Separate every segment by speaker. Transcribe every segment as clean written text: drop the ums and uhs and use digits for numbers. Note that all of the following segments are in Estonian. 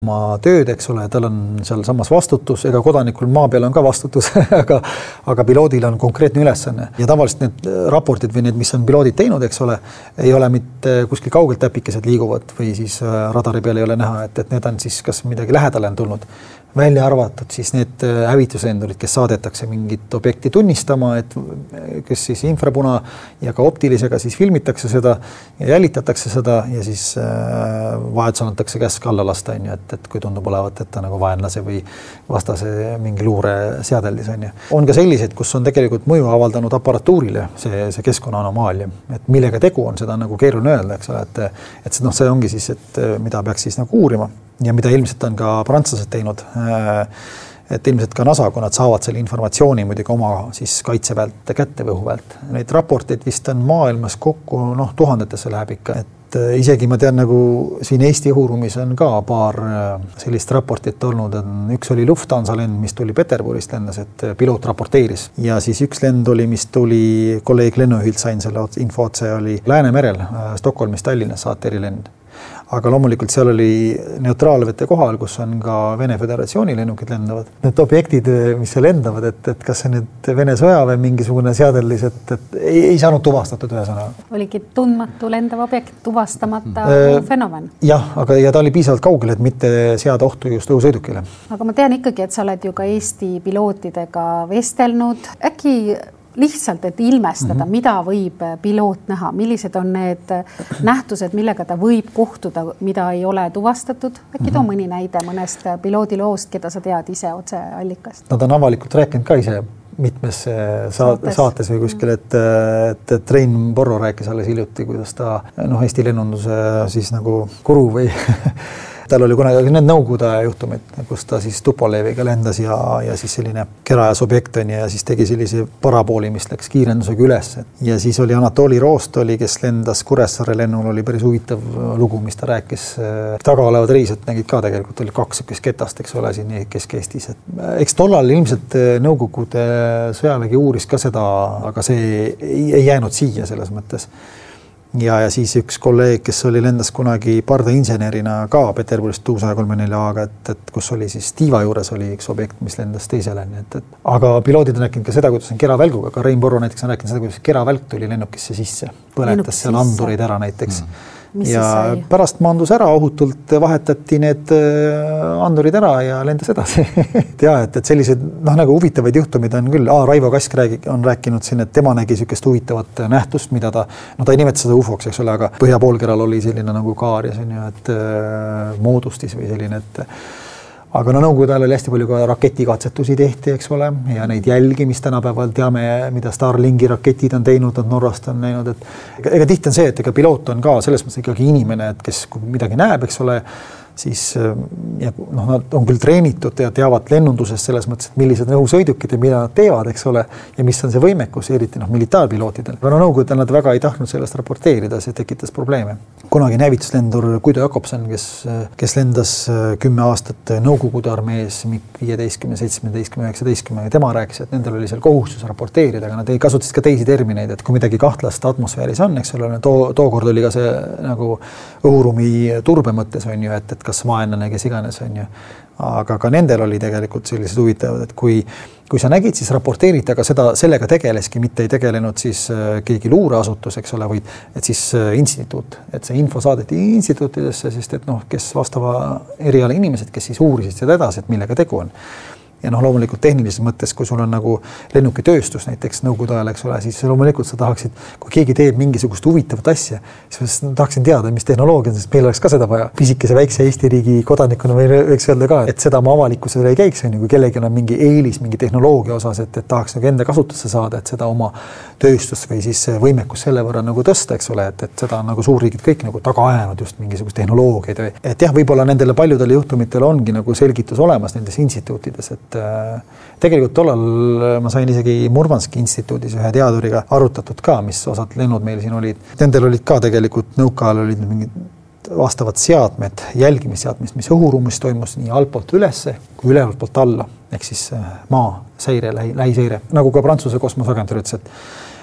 Speaker 1: oma tööd, eks ole, tal on seal samas vastutus, ega kodanikul maa peal on ka vastutus, aga piloodil on konkreetne ülesanne. Ja tavaliselt need raportid või need, mis on piloodid teinud, eks ole, ei ole mitte kuskil kaugelt täpikesed liiguvad või siis radari peal ei ole näha, et need on siis kas midagi lähedale on tulnud. Välja arvatud siis need hävituslendurid, kes saadetakse mingit objekti tunnistama, et kes siis infrapuna ja ka optilisega siis filmitakse seda ja jälitatakse seda ja siis vahetus antakse käsk alla lasta, et kui tundub olevat, et ta nagu vaenlase või vastase mingi luure seadeldis. On ka sellised, kus on tegelikult mõju avaldanud aparatuurile see keskkonna anomaalia, et millega tegu on, seda nagu keeruline öelda, eks ole, et see ongi siis, et mida peaks siis nagu uurima. Ja mida ilmselt on ka prantslased teinud, et ilmselt ka NASA, kui nad saavad selle informatsiooni muidugi oma siis kaitseväelt kätte või õhuväelt. Neid raporteid vist on maailmas kokku, tuhandetesse läheb ikka. Et isegi ma tean, nagu siin Eesti õhuruumis on ka paar sellist raportit olnud. Üks oli Lufthansa lend, mis tuli Peterburist lendas, et piloot raporteeris. Ja siis üks lend oli, mis tuli, kolleeg lennujuhilt sain selle info otse, oli Läänemerel, Stockholmist Tallinnas saate erilend. Aga loomulikult seal oli neutraalvete kohal, kus on ka Vene Föderatsiooni lennukid lendavad. Need objektid, mis seal lendavad, et kas see nüüd Vene sõjaväe mingisugune seadeldis, et ei saanud tuvastatud ühesõna.
Speaker 2: Oligi tundmatu lendav objekt, tuvastamata fenomen.
Speaker 1: Jah, aga ja ta oli piisavalt kaugel, et mitte seada ohtu just õhusõidukile.
Speaker 2: Aga ma tean ikkagi, et sa oled ju ka Eesti pilootidega vestelnud. Äkki lihtsalt, et ilmestada, mida võib piloot näha, millised on need nähtused, millega ta võib kohtuda, mida ei ole tuvastatud. Äkki too mõni näide mõnest piloodiloost, keda sa tead ise otse allikast?
Speaker 1: Nad on avalikult rääkinud ka ise mitmes saates või kuskil, et Rein Borro rääkis alles hiljuti, kuidas ta Eesti lennunduse siis nagu kuru või tal oli kunagi need Nõukogude juhtumid, kus ta siis Tupoleviga lendas ja siis selline kerajas objekt on ja siis tegi sellise parabooli, mis läks kiirendusega üles. Ja siis oli Anatoli Roost, kes lendas Kuressaare lennul, oli päris huvitav lugu, mis ta rääkis. Taga olevad reisjad nägid ka tegelikult, oli 2 ketast, eks ole, siin Kesk-Eestis. Eks tollal ilmselt Nõukogude sõjavägi uuris ka seda, aga see ei jäänud siia selles mõttes. Ja siis üks kolleeg, kes oli lendas kunagi pardainsenerina ka Peterburist 234-aga, et kus oli siis Tiiva juures oli üks objekt, mis lendas teisele. Aga piloodid on rääkinud ka seda, kuidas on keravälguga, ka Rein Borro näiteks on rääkinud seda, kuidas keravälg tuli lennukisse sisse, põletas seal andurid ära näiteks. Ja pärast maandus ära, ohutult vahetati need andurid ära ja lendas edasi. Ja, et sellised nagu huvitavaid juhtumid on küll. Raivo Kask on rääkinud siin, et tema nägi sükest huvitavat nähtust, mida ta ei nimeta seda ufoks, eks ole, aga põhjapoolkeral oli selline nagu kaar ja et moodustis või selline, et aga Nõukogude ajal oli hästi palju ka raketikatsetusi tehti, eks ole, ja neid jälgi, mis tänapäeval teame, mida Starlinki raketid on teinud, et Norrast on näinud, et ega tihti on see, et ega piloot on ka selles mõttes ikkagi inimene, et kes midagi näeb, eks ole, siis nad on küll treenitud ja teavad lennundusest selles mõttes, et millised on õhusõidukid ja mida nad teevad, eks ole, ja mis on see võimekus, eriti militaarpilootidel. Aga Nõukogude nad väga ei tahtnud sellest raporteerida, see tekitas probleeme. Kunagi nävituslendur Guido Jakobson, kes lendas 10 aastat Nõukogude armees MiG-15, 17, 19, ja tema rääkis, et nendel oli seal kohustus raporteerida, aga nad ei kasutasid ka teisi termineid, et kui midagi kahtlast atmosfääris on, eks ole, tookord oli ka see nagu õhuruumi turbe mõttes on ju, et kas vaenlane, kes iganes on ju. Aga ka nendel oli tegelikult sellised huvitavad, et kui sa nägid, siis raporteeriti, aga sellega tegeleski, mitte ei tegelenud siis keegi luureasutus, eks ole, või et siis instituut, et see info saadeti instituutidesse, sest et kes vastava eriala inimesed, kes siis uurisid seda edasi, et millega tegu on. Ja loomulikult tehnilises mõttes, kui sul on nagu lennukitööstus näiteks Nõukogude ajal, eks ole, siis loomulikult sa tahaksid, kui keegi teeb mingisugust huvitavat asja, siis ma tahaksin teada, mis tehnoloogia on, sest meil oleks ka seda vaja. Pisikese väikse Eesti riigi kodanikuna võiks öelda ka, et seda ma avalikkusele ei käiks, kui kellegi on mingi eelis, mingi tehnoloogia osas, et tahaks nagu enda kasutusse saada, et seda oma tööstust või siis võimekus selle võrra nagu tõsta, eks ole, et seda on nagu suurriigid kõik nagu taga ajanud just mingisugust tehnoloogiaid. Et jah, võib-olla nendele paljudele juhtumitele ongi nagu selgitus olemas nendes instituutides, et tegelikult tollal ma sain isegi Murmanski instituudis ühe teaduriga arutatud ka, mis osad lennud meil siin olid. Nendel olid ka tegelikult nõukaajal olid mingid vastavad seadmed, jälgimisseadmed, mis õhuruumis toimus nii altpoolt ülesse kui ülevaltpoolt alla, ehk siis maa seire, lähiseire, nagu ka Prantsuse kosmoseagentuur ütles,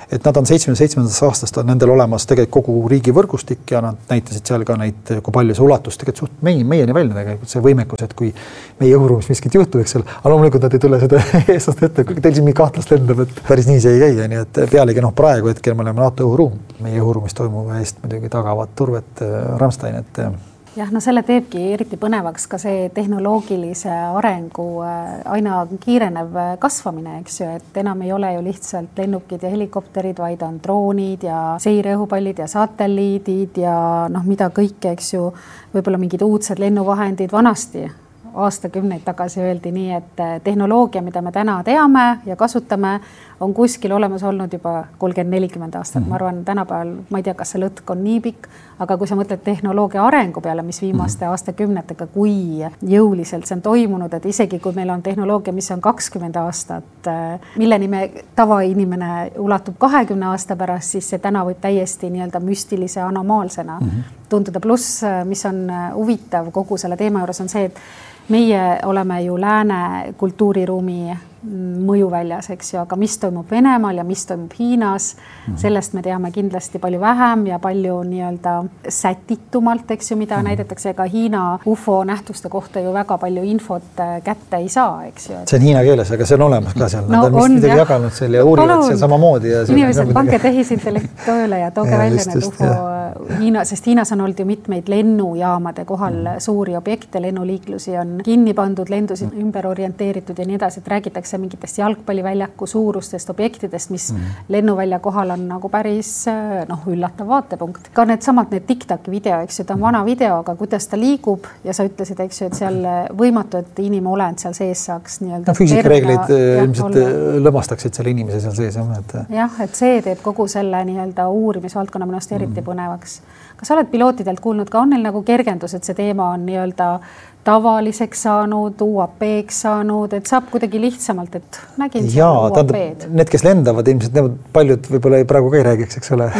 Speaker 1: et nad on 77. aastast on nendel olemas tegelikult kogu riigi võrgustik ja nad näitasid seal ka neid, kui palju see ulatus tegelikult suht meieni välja tegelikult see võimekus, et kui meie õhuruumis miskit juhtub, eks seal, aga loomulikult nad ei tule seda eestlaste ette, kui teil siin mingi kahtlast lendab, et päris nii see ei käi, nii et pealegi praegu hetkel me oleme NATO õhuruum. Meie õhuruumis toimuva eest muidugi tagavad turvet Rammstein, et
Speaker 2: jah, no selle teebki eriti põnevaks ka see tehnoloogilise arengu aina kiirenev kasvamine, eks ju, et enam ei ole ju lihtsalt lennukid ja helikopterid, vaid on droonid ja seireõhupallid ja satelliidid ja mida kõike, eks ju, võib-olla mingid uudsed lennuvahendid vanasti. Aastakümneid tagasi öeldi nii, et tehnoloogia, mida me täna teame ja kasutame, on kuskil olemas olnud juba 30-40 aastat. Ma arvan, tänapäeval, ma ei tea, kas see lõtk on nii pikk, aga kui sa mõtled tehnoloogia arengu peale, mis viimaste aastakümnetega, kui jõuliselt see on toimunud, et isegi kui meil on tehnoloogia, mis on 20 aastat, milleni me tavainimene ulatub 20 aasta pärast, siis see täna võib täiesti nii-öelda müstilise anomaalsena tunduda. Pluss, mis on huvitav kogu selle teema juures on see, et meie oleme ju lääne kultuuriruumi mõjuväljas, eks ju, aga mis toimub Venemaal ja mis toimub Hiinas, sellest me teame kindlasti palju vähem ja palju nii-öelda sätitumalt, eks ju, mida näidatakse, ega Hiina UFO nähtuste kohta ju väga palju infot kätte ei saa, eks ju.
Speaker 1: See on hiina keeles, aga see on olemas ka seal. Nad on midagi jaganud seal ja uurivad seal samamoodi.
Speaker 2: Inimesed, pange tehisintellekt tööle ja tooge välja need UFO Hiina, sest Hiinas on olnud ju mitmeid lennujaamade kohal suuri objekte, lennuliiklusi on kinni pandud, lendusid ümber orienteeritud ja nii edasi, et räägitakse mingitest jalgpalliväljaku suurustest objektidest, mis lennuvälja kohal on nagu päris üllatav vaatepunkt. Ka need TikToki video, eks ju, ta on vana video, aga kuidas ta liigub ja sa ütlesid, eks ju, et seal võimatu, et inimolend seal sees saaks nii-öelda
Speaker 1: füüsikareegleid ilmselt lõmastaksid selle inimese seal sees.
Speaker 2: Jah, et see teeb kogu selle nii-öelda uurimisvaldkonna minust eriti põnevaks. Kas sa oled pilootidelt kuulnud ka, on neil nagu kergendus, et see teema on nii-öelda tavaliseks saanud, UAP-ks saanud, et saab kuidagi lihtsamalt, et nägin UAP-d.
Speaker 1: Need, kes lendavad, ilmselt paljud võib-olla praegu ka ei räägiks, eks ole.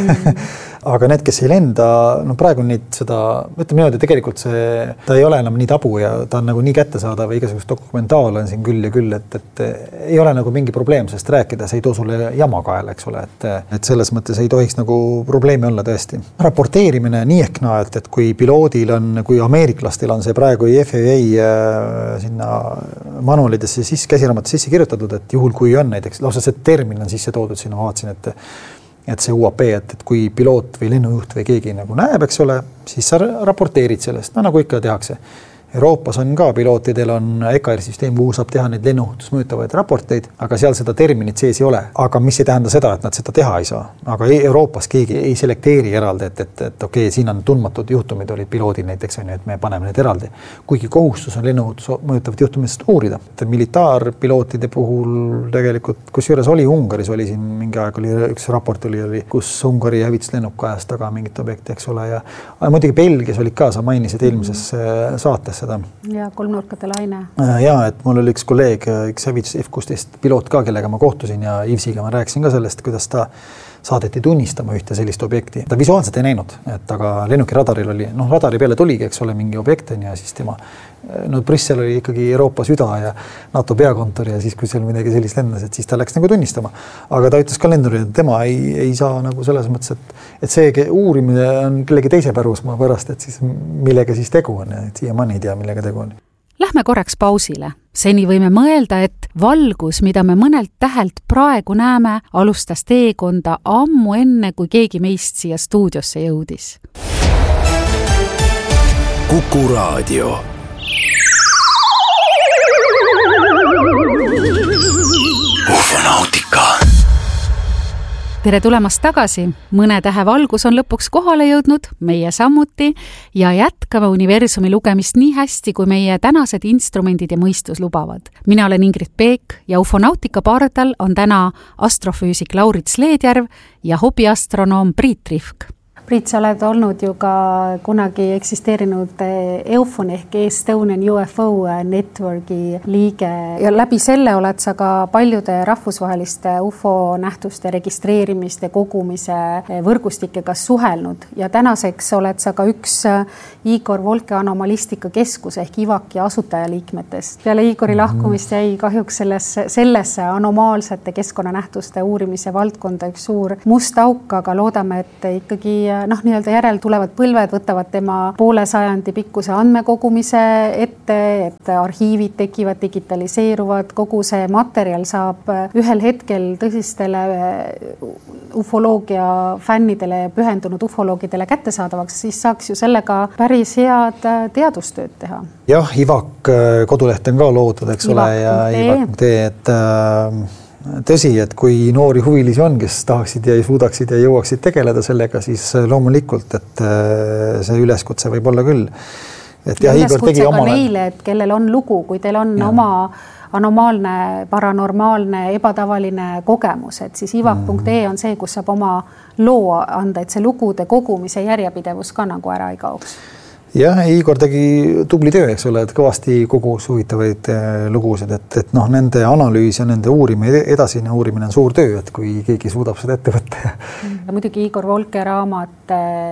Speaker 1: Aga need, kes ei lenda, praegu on neid seda, ütleme niimoodi, tegelikult ta ei ole enam nii tabu ja ta on nagu nii kättesaadav ja igasugust dokumentaal on siin küll ja küll, et ei ole nagu mingi probleem sellest rääkida, see ei too sulle jama kaela, eks ole, et selles mõttes ei tohiks nagu probleemi olla tõesti. Raporteerimine nii ehk naa, et kui piloodil on, kui ameeriklastel on see praegu FAA sinna manualidesse käsiraamatesse sisse kirjutatud, et juhul kui on näiteks, lausa see termin on sisse toodud sinna, vaatsin, et see UAP, et kui piloot või lennujuht või keegi nagu näeb, eks ole, siis sa raporteerid sellest, nagu ikka tehakse. Euroopas on ka pilootidel on EKR-süsteem, kuhu saab teha neid lennuohutust mõjutavaid raporteid, aga seal seda terminit sees ei ole. Aga mis ei tähenda seda, et nad seda teha ei saa. Aga Euroopas keegi ei selekteeri eraldi, et okei, siin on tundmatud juhtumid olid piloodil näiteks, et me paneme need eraldi. Kuigi kohustus on lennuohutus mõjutavat juhtumist uurida. Militaarpilootide puhul tegelikult, kus juures oli Ungaris, oli siin mingi aeg, oli üks raport oli, kus Ungari hävitas lennuk kajas taga mingit objekti, eks ole. Ja muidugi Belgias olid ka, sa mainisid eelmises saates seda.
Speaker 2: Ja kolmnurkade laine.
Speaker 1: Ja, et mul oli üks kolleeg, üks F-16 piloot ka, kellega ma kohtusin ja Ivsiga ma rääkisin ka sellest, kuidas ta saadeti tunnistama ühte sellist objekti. Ta visuaalselt ei näinud, et aga lennuki radaril oli, radari peale tuligi, eks ole, mingi objekt ja siis tema, Brüssel oli ikkagi Euroopa süda ja NATO peakontor ja siis, kui seal midagi sellist lendas, et siis ta läks nagu tunnistama. Aga ta ütles kalenduril, et tema ei saa nagu selles mõttes, et see uurimine on kellegi teise pärusmaa pärast, et siis millega siis tegu on ja siiamaani ei tea, millega tegu on.
Speaker 3: Lähme korraks pausile. Seni võime mõelda, et valgus, mida me mõnelt tähelt praegu näeme, alustas teekonda ammu enne, kui keegi meist siia stuudiosse jõudis.
Speaker 4: Kuku Raadio. Ufonautika.
Speaker 3: Tere tulemast tagasi. Mõne tähe valgus on lõpuks kohale jõudnud, meie sammuti, ja jätkame universumi lugemist nii hästi, kui meie tänased instrumendid ja mõistus lubavad. Mina olen Ingrid Peek ja ufonautika pardal on täna astrofüüsik Laurits Leedjärv ja hobiastronoom Priit Rihk.
Speaker 2: Priit, sa oled olnud ju ka kunagi eksisteerinud EUFON ehk Estonian UFO Networki liige ja läbi selle oled sa ka paljude rahvusvaheliste UFO nähtuste registreerimiste, kogumise võrgustikega suhelnud ja tänaseks oled sa ka üks Igor Volke anomalistika keskus ehk IVAK-i asutajaliikmetest. Peale Igori lahkumist jäi kahjuks sellesse anomaalsete keskkonnanähtuste uurimise valdkonda üks suur must auk, aga loodame, et ikkagi nii-öelda järel tulevad põlved võtavad tema poole sajandi pikkuse andmekogumise ette, et arhiivid tekivad, digitaliseeruvad, kogu see materjal saab ühel hetkel tõsistele ufoloogia fännidele ja pühendunud ufoloogidele kättesaadavaks, siis saaks ju sellega päris head teadustööd teha.
Speaker 1: Jah, IVAK koduleht on ka loodud, eks ole, ja IVAK.ee, et tõsi, et kui noori huvilisi on, kes tahaksid ja suudaksid ja jõuaksid tegeleda sellega, siis loomulikult, et see üleskutse võib olla küll. Et jah, Igor tegi omale... neile,
Speaker 2: et kellel on lugu, kui teil on oma anomaalne, paranormaalne, ebatavaline kogemus, et siis IVAK.ee on see, kus saab oma loo anda, et see lugude kogumise järjepidevus ka nagu ära ei kaoks.
Speaker 1: Jah, Igor tegi tubli töö, eks ole, et kõvasti kogus huvitavaid lugusid, et nende analüüs ja nende edasine uurimine on suur töö, et kui keegi suudab seda ette võtta.
Speaker 2: Muidugi Igor Volke raamat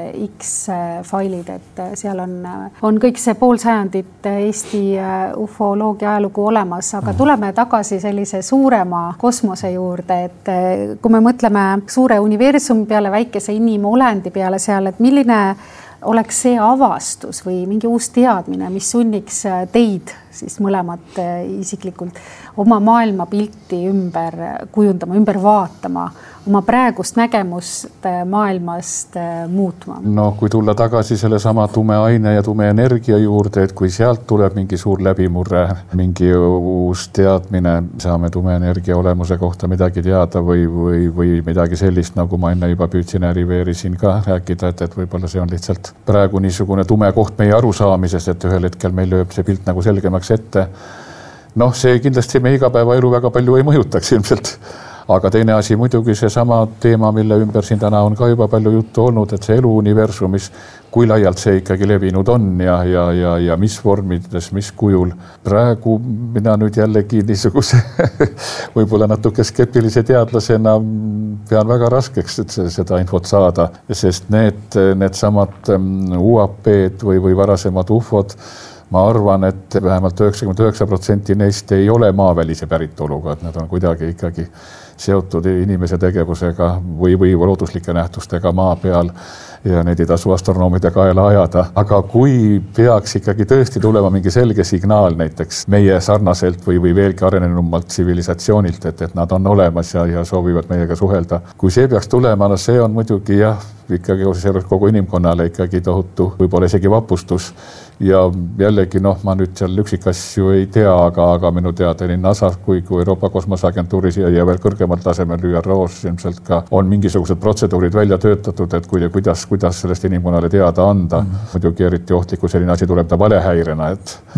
Speaker 2: X-failid, et seal on kõik see pool sajandit Eesti ufoloogia ajalugu olemas, aga tuleme tagasi sellise suurema kosmose juurde, et kui me mõtleme suure universumi peale, väikese inimolendi peale seal, et milline oleks see avastus või mingi uus teadmine, mis sunniks teid siis mõlemat isiklikult oma maailmapilti ümber kujundama, ümber vaatama, oma praegust nägemust maailmast muutma.
Speaker 5: No kui tulla tagasi selle sama tume aine ja tume energia juurde, et kui sealt tuleb mingi suur läbimurre, mingi uus teadmine, saame tume energia olemuse kohta midagi teada või midagi sellist, nagu ma enne juba püüdsin riveerisin ka rääkida, et võib-olla see on lihtsalt praegu niisugune tume koht meie arusaamises, et ühel hetkel meil lööb see pilt nagu selgemaks ette. See kindlasti meie igapäevaelu väga palju ei mõjutaks ilmselt. Aga teine asi muidugi see sama teema, mille ümber siin täna on ka juba palju juttu olnud, et see elu universumis, kui laialt see ikkagi levinud on ja mis vormides, mis kujul. Praegu mina nüüd jällegi niisuguse võib-olla natuke skeptilise teadlasena pean väga raskeks seda infot saada, sest need samad UAP-d või varasemad UFOd, ma arvan, et vähemalt 99% neist ei ole maavälise päritoluga, et nad on kuidagi ikkagi seotud inimese tegevusega või looduslike nähtustega maa peal ja neid ei tasu astronoomide kaela ajada. Aga kui peaks ikkagi tõesti tulema mingi selge signaal näiteks meie sarnaselt või veelgi arenenumalt tsivilisatsioonilt, et nad on olemas ja soovivad meiega suhelda. Kui see peaks tulema, see on muidugi ikkagi kogu inimkonnale ikkagi tohutu, võib-olla isegi vapustus. Ja jällegi, ma nüüd seal üksikasju ei tea, aga minu teada nii NASA kui Euroopa Kosmoseagentuuris ja veel kõrgemal tasemel ÜROs ilmselt ka on mingisugused protseduurid välja töötatud, et kuidas sellest inimkonnale teada anda. Muidugi eriti ohtliku selline asi tuleb ta valehäirena,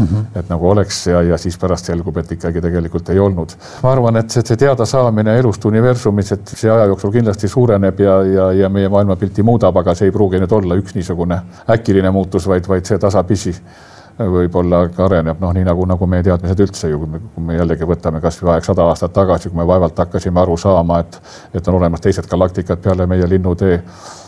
Speaker 5: et nagu oleks ja siis pärast selgub, et ikkagi tegelikult ei olnud. Ma arvan, et see teada saamine elust universumis, et see aja jooksul kindlasti suureneb ja meie maailmapilti muudab, aga see ei pruugi nüüd olla üks niisugune äkiline muutus, vaid see tasapisi võib-olla ka areneb, nii nagu meie teadmised üldse ju, kui me jällegi võtame kas või 100 aastat tagasi, kui me vaevalt hakkasime aru saama, et on olemas teised galaktikad peale meie linnutee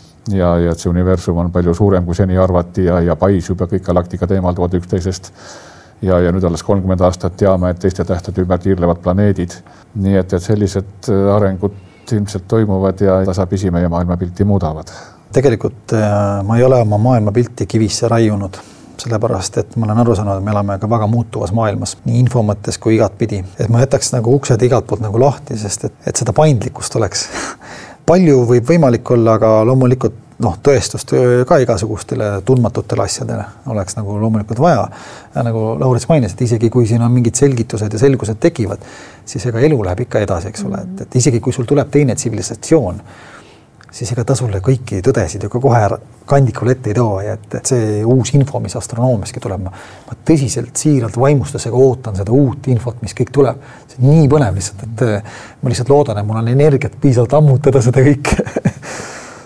Speaker 5: ja et see universum on palju suurem, kui seni arvati ja paisub ja kõik galaktikad eemalduvad üksteisest ja nüüd alles 30 aastat teame, et teiste tähtede ümber tiirlevad planeedid. Nii et sellised arengud ilmselt toimuvad ja tasapisi meie maailmapilti muudavad.
Speaker 1: Tegelikult ma ei ole oma maailmapilti kivisse raiunud, sellepärast, et ma olen aru saanud, et me elame ka väga muutuvas maailmas, nii info mõttes kui igat pidi. Et ma jätaks nagu uksed igalt poolt nagu lahti, sest et seda paindlikkust oleks. Palju võib võimalik olla, aga loomulikult tõestust ka igasugustele tundmatutele asjadele oleks nagu loomulikult vaja. Ja nagu Laurits mainis, et isegi kui siin on mingid selgitused ja selgused tekivad, siis ega elu läheb ikka edasi, eks ole. Et isegi kui sul tuleb teine tsivilisatsioon, siis ega ta sulle kõiki tõdesid ju ka kohe kandikul ette ei too ja et see uus info, mis astronoomiaski tuleb, ma tõsiselt siiralt vaimustusega ootan seda uut infot, mis kõik tuleb. See on nii põnev lihtsalt, et ma lihtsalt loodan, et mul on energiat piisavalt ammutada seda kõike.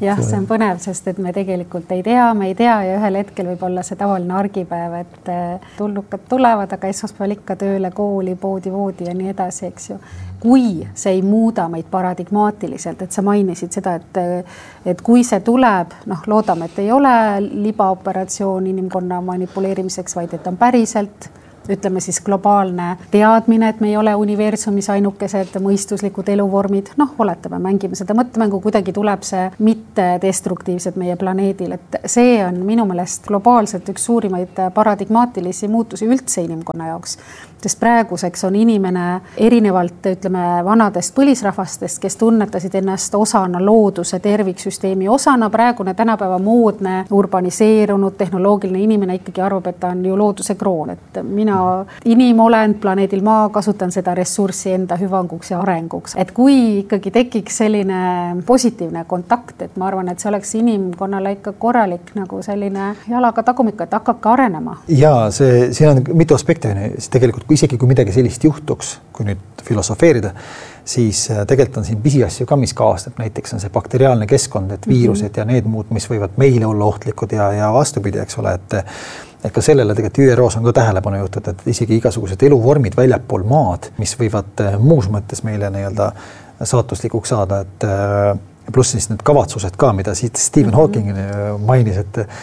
Speaker 2: jah, see on põnev, sest et me tegelikult ei tea ja ühel hetkel võib olla see tavaline argipäev, et tulnukad tulevad, aga esmaspäeval ikka tööle, kooli, poodi, voodi ja nii edasi, eks ju. Kui see ei muuda meid paradigmaatiliselt, et sa mainisid seda, et kui see tuleb, loodame, et ei ole libaoperatsioon inimkonna manipuleerimiseks, vaid et on päriselt, ütleme siis globaalne teadmine, et me ei ole universumis ainukesed mõistuslikud eluvormid, oletame, mängime seda mõttemängu, kuidagi tuleb see mitte destruktiivsed meie planeedil, et see on minu meelest globaalselt üks suurimaid paradigmaatilisi muutusi üldse inimkonna jaoks, sest praeguseks on inimene erinevalt, ütleme, vanadest põlisrahvastest, kes tunnetasid ennast osana looduse terviksüsteemi osana, praegune tänapäeva moodne, urbaniseerunud, tehnoloogiline inimene ikkagi arvab, et ta on ju looduse kroon, et mina inimolend planeedil Maa, kasutan seda ressurssi enda hüvanguks ja arenguks. Et kui ikkagi tekiks selline positiivne kontakt, et ma arvan, et see oleks inimkonnale ikka korralik nagu selline jalaga tagumik, et hakkabki arenema.
Speaker 1: Ja siin on mitu aspekti, tegelikult isegi kui midagi sellist juhtuks, kui nüüd filosofeerida, siis tegelikult on siin pisiasju ka, mis kaasneb, näiteks on see bakteriaalne keskkond, et viirused ja need muud, mis võivad meile olla ohtlikud ja vastupidi, eks ole, et ka sellele tegelikult ÜROs on ka tähelepanu juhtud, et isegi igasugused eluvormid väljapool maad, mis võivad muus mõttes meile nii-öelda saatuslikuks saada, et pluss siis need kavatsused ka, mida siit Stephen Hawking mainis,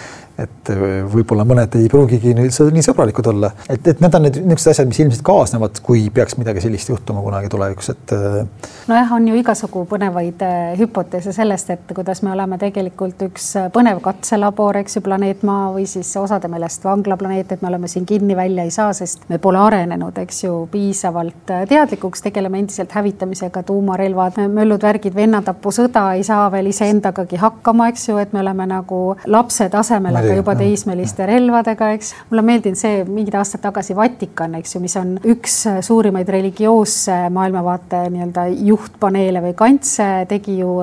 Speaker 1: et võib-olla mõned ei pruugigi nii sõbralikud olla. Et need on niisugused asjad, mis ilmselt kaasnevad, kui peaks midagi sellist juhtuma kunagi tulevikus.
Speaker 2: Nojah, on ju igasugu põnevaid hüpoteese sellest, et kuidas me oleme tegelikult üks põnev katselabor, eks ju, planeet Maa või siis osade meelest vanglaplaneet, et me oleme siin kinni välja ei saa, sest me pole arenenud, eks ju, piisavalt teadlikuks, tegeleme endiselt hävitamisega, tuumarelvad, möllud, värgid, vennatapu, sõda ei saa veel iseendagagi hakkama, eks ju, et me oleme nagu lapse tasemel juba teismeliste relvadega, eks. Mulle meeldinud see mingid aastad tagasi Vatikan, eks ju, mis on üks suurimaid religioosse maailmavaate nii-öelda juhtpaneele või kantse, tegi ju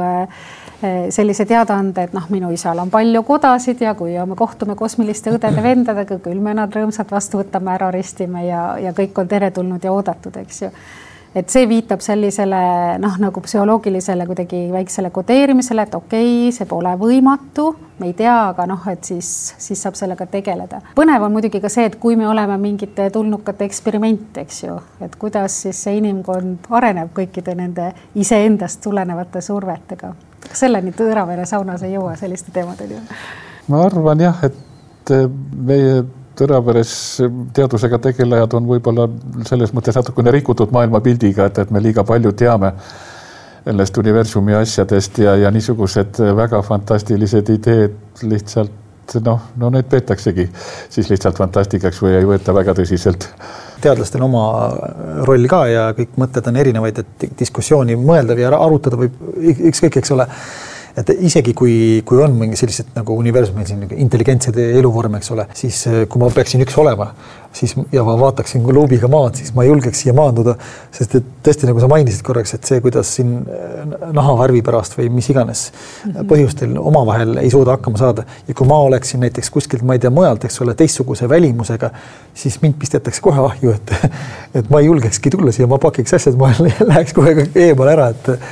Speaker 2: sellise teadaande, et minu isal on palju kodasid ja kui me kohtume kosmiliste õdede vendadega, küll me nad rõõmsalt vastu võtame, ära ristime ja kõik on teretulnud ja oodatud, eks ju. Et see viitab sellisele nagu psühholoogilisele kuidagi väiksele kodeerimisele, et okei, see pole võimatu, me ei tea, aga et siis saab sellega tegeleda. Põnev on muidugi ka see, et kui me oleme mingite tulnukate eksperiment, eks ju, et kuidas siis see inimkond areneb kõikide nende iseendast tulenevate survetega. Kas selleni Tõravere saunas ei jõua selliste teemadel?
Speaker 5: Ma arvan jah, et meie Tõraveres teadusega tegelejad on võib-olla selles mõttes natukene rikutud maailmapildiga, et me liiga palju teame sellest universumi asjadest ja niisugused väga fantastilised ideed lihtsalt, need peetaksegi siis lihtsalt fantastikaks või ei võeta väga tõsiselt.
Speaker 1: Teadlastel oma roll ka ja kõik mõtted on erinevaid, et diskussiooni mõeldav ja arutada võib ükskõik, eks ole. Et isegi kui on mingi sellised nagu universumil siin intelligentsed eluvorm, eks ole, siis kui ma peaksin üks olema ja ma vaataksin luubiga maad, siis ma ei julgeks siia maanduda, sest et tõesti, nagu sa mainisid korraks, et see, kuidas siin nahavarvi pärast või mis iganes põhjustel omavahel ei suuda hakkama saada. Ja kui ma oleksin näiteks kuskilt, ma ei tea, mujalt, eks ole, teistsuguse välimusega, siis mind pistetakse kohe ahju, et ma ei julgekski tulla siia, ma pakiks asjad, ma läheks kohe eemal ära,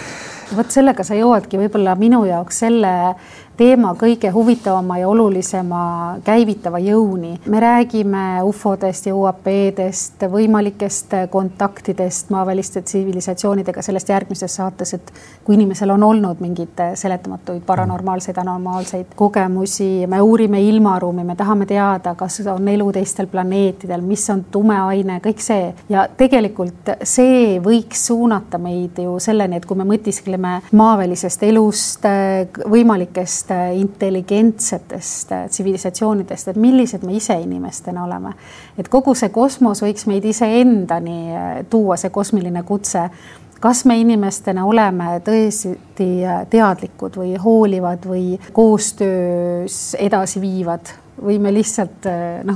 Speaker 2: Võt sellega sa jõuadki võib-olla minu jaoks selle teema kõige huvitavama ja olulisema käivitava jõuni. Me räägime UFO-dest ja UAP-dest, võimalikest kontaktidest maaväliste tsivilisatsioonidega sellest järgmises saates, et kui inimesel on olnud mingid seletamatuid paranormaalseid, anomaalseid kogemusi, me uurime ilmaruumi, me tahame teada, kas on elu teistel planeetidel, mis on tume aine, kõik see. Ja tegelikult see võiks suunata meid ju selleni, et kui me mõtiskleme maavälisest elust, võimalikest intelligentsetest tsivilisatsioonidest, et millised me ise inimestena oleme. Et kogu see kosmos võiks meid iseendani tuua, see kosmiline kutse. Kas me inimestena oleme tõesti teadlikud või hoolivad või koostöös edasi viivad või me lihtsalt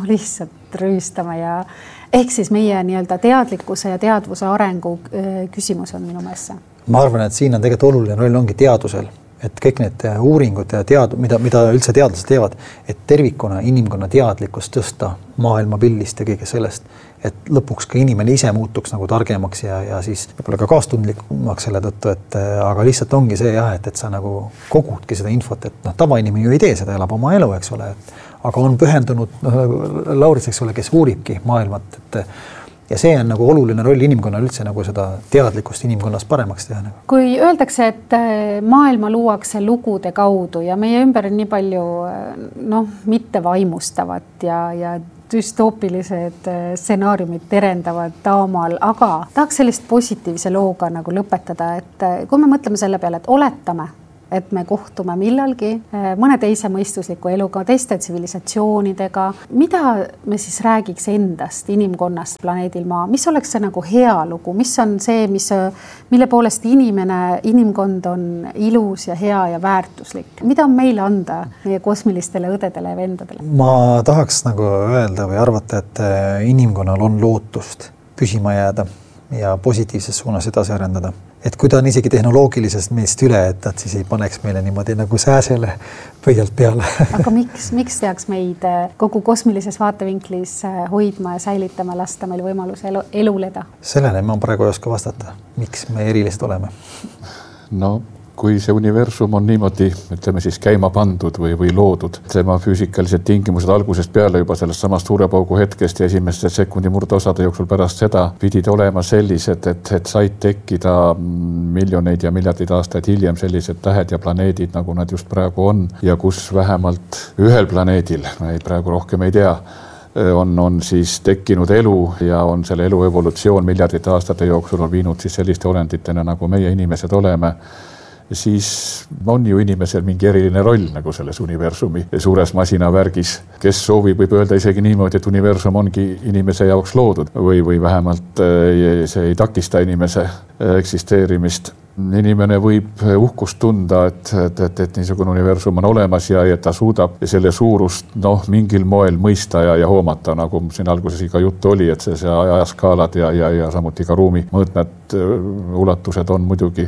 Speaker 2: rüüstame ja ehk siis meie nii-öelda teadlikkuse ja teadvuse arengu küsimus on minu meelest see.
Speaker 1: Ma arvan, et siin on tegelikult oluline roll ongi teadusel. et kõik need uuringud ja mida üldse teadlased teevad, et tervikuna inimkonna teadlikkust tõsta maailmapildist ja kõige sellest, et lõpuks ka inimene ise muutuks nagu targemaks ja siis võib-olla ka kaastundlikumaks selle tõttu, et aga lihtsalt ongi see jah, et sa nagu kogudki seda infot, et tavainimene ju ei tee seda, elab oma elu, eks ole, aga on pühendunud Laurits, eks ole, kes uuribki maailmat, ja see on nagu oluline roll inimkonnal üldse nagu seda teadlikkust inimkonnas paremaks teha.
Speaker 2: Kui öeldakse, et maailma luuakse lugude kaudu ja meie ümber on nii palju mitte vaimustavat ja düstoopilised stsenaariumid terendavad taamal, aga tahaks sellist positiivse looga nagu lõpetada, et kui me mõtleme selle peale, et oletame, et me kohtume millalgi mõne teise mõistusliku eluga, teiste tsivilisatsioonidega. Mida me siis räägiks endast, inimkonnast planeedil Maa? Mis oleks see nagu hea lugu? Mis on see, mille poolest inimkond on ilus ja hea ja väärtuslik? Mida on meile anda meie kosmilistele õdedele ja vendadele?
Speaker 1: Ma tahaks nagu öelda või arvata, et inimkonnal on lootust püsima jääda ja positiivses suunas edasi arendada. Et kui ta on isegi tehnoloogilisest meist üle, et nad siis ei paneks meile niimoodi nagu sääsele pöialt peale.
Speaker 2: Aga miks peaks meid kogu kosmilises vaatevinklis hoidma ja säilitama, lasta meil võimaluse eluleda? Sellele
Speaker 1: ma praegu ei oska vastata. Miks me erilised oleme?
Speaker 5: No, kui see universum on niimoodi, ütleme siis käima pandud või loodud, tema füüsikalised tingimused algusest peale juba sellest samast suurepaugu hetkest ja esimeste sekundi murdeosade jooksul pärast seda pidid olema sellised, et said tekkida miljoneid ja miljardeid aastaid hiljem sellised tähed ja planeedid, nagu nad just praegu on ja kus vähemalt ühel planeedil, me praegu rohkem ei tea, on siis tekkinud elu ja on selle elu evolutsioon miljardite aastate jooksul on viinud siis selliste olenditena, nagu meie inimesed oleme, siis on ju inimesel mingi eriline roll nagu selles universumi suures masinavärgis, kes soovib, võib öelda isegi niimoodi, et universum ongi inimese jaoks loodud või vähemalt see ei takista inimese eksisteerimist. Inimene võib uhkust tunda, et niisugune universum on olemas ja ta suudab selle suurust mingil moel mõista ja hoomata, nagu siin alguses iga juttu oli, et see ajaskaalad ja samuti ka ruumi mõõtmed ulatused on muidugi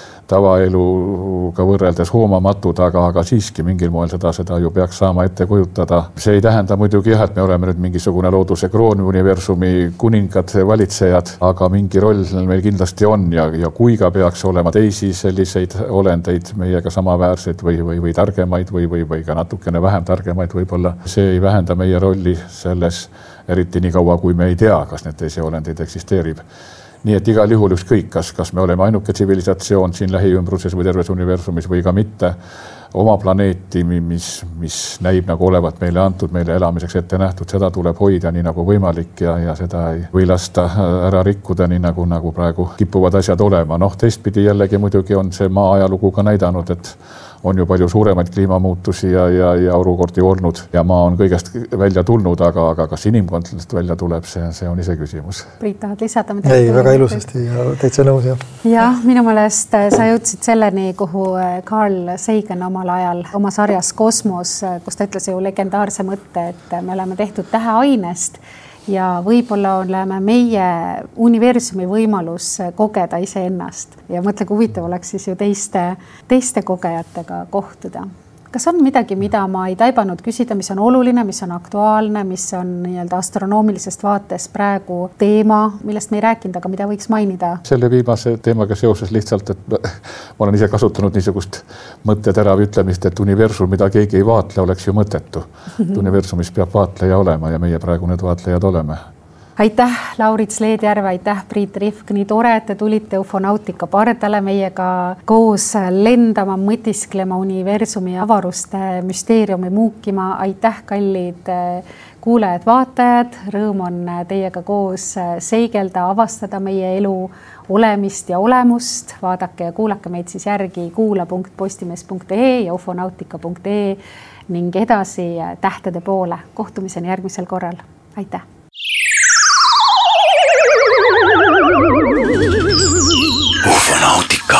Speaker 5: tavaeluga võrreldes hoomamatud, aga siiski mingil moel seda ju peaks saama ette kujutada. See ei tähenda muidugi et me oleme nüüd mingisugune looduse kroon, universumi kuningad, valitsejad, aga mingi roll meil kindlasti on ja kui ka peaks olema teisi selliseid olendeid meiega samaväärseid või targemaid või ka natukene vähem targemaid võib-olla, see ei vähenda meie rolli selles, eriti nii kaua, kui me ei tea, kas need teisi olendeid eksisteerib. Nii et igal juhul ükskõik, kas me oleme ainuke tsivilisatsioon siin lähiümbruses või terves universumis või ka mitte, oma planeeti, mis näib nagu olevat meile antud, meile elamiseks ette nähtud, seda tuleb hoida nii nagu võimalik ja seda ei või lasta ära rikkuda nii nagu praegu kipuvad asjad olema. Teistpidi jällegi muidugi on see maa ajalugu ka näidanud, et on ju palju suuremaid kliimamuutusi ja olukordi olnud ja maa on kõigest välja tulnud, aga kas inimkond välja tuleb, see on ise küsimus.
Speaker 2: Priit, tahad lisada midagi?
Speaker 1: Ei, väga ilusasti ja täitsa nõus, jah.
Speaker 2: Jah, minu meelest sa jõudsid selleni, kuhu Carl Sagan omal ajal oma sarjas Kosmos, kus ta ütles ju legendaarse mõtte, et me oleme tehtud täheainest ja võib-olla oleme meie universumi võimalus kogeda iseennast ja mõtle, kui huvitav oleks siis ju teiste kogejatega kohtuda. Kas on midagi, mida ma ei taibanud küsida, mis on oluline, mis on aktuaalne, mis on nii-öelda astronoomilisest vaates praegu teema, millest me ei rääkinud, aga mida võiks mainida?
Speaker 5: Selle viimase teemaga seoses lihtsalt, et ma olen ise kasutanud niisugust mõtteterav ütlemist, et universum, mida keegi ei vaatle, oleks ju mõttetu. Universumis peab vaatleja olema ja meie praegu need vaatlejad oleme.
Speaker 2: Aitäh, Laurits Leedjärv, aitäh, Priit Rihk, nii tore, et te tulite ufonautika pardale meiega koos lendama, mõtisklema universumi avaruste müsteeriumi muukima. Aitäh, kallid kuulajad, vaatajad, rõõm on teiega koos seigelda, avastada meie elu olemist ja olemust. Vaadake ja kuulake meid siis järgi kuula.postimees.ee ja ufonautika.ee ning edasi tähtede poole. Kohtumiseni järgmisel korral. Aitäh!